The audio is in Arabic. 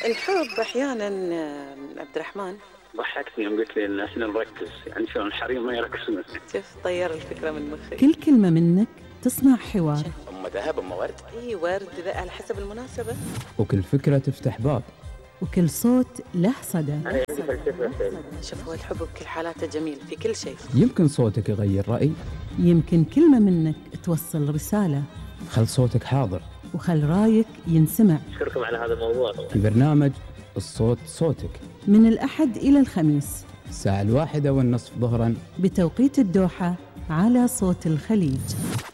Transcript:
الحب أحيانا عبد الرحمن ضحكتني يوم قلت لي ان احنا نركز، يعني شلون الحريم ما يركزون. شوف طير الفكرة من مخي. كل كلمة منك تصنع حوار. أم ذهب أم ورد. اي ورد ذا على حسب المناسبة. وكل فكرة تفتح باب. وكل صوت له صدى. شوف هو الحب بكل حالاته جميل في كل شيء. يمكن صوتك يغير رأي، يمكن كلمة منك توصل رسالة. خل صوتك حاضر وخل رايك ينسمع. أشكركم على هذا الموضوع. في برنامج الصوت صوتك من الأحد إلى الخميس 1:01 ظهرا بتوقيت الدوحة على صوت الخليج.